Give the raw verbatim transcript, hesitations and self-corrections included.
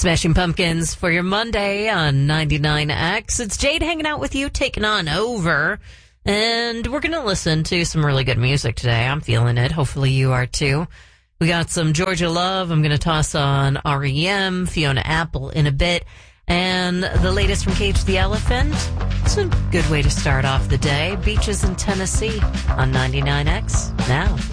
Smashing Pumpkins for your Monday on ninety-nine X. It's Jade hanging out with you, taking on over. And we're going to listen to some really good music today. I'm feeling it. Hopefully you are too. We got some Georgia Love. I'm going to toss on R E M, Fiona Apple in a bit. And the latest from Cage the Elephant. It's a good way to start off the day. Beaches in Tennessee on ninety-nine X now.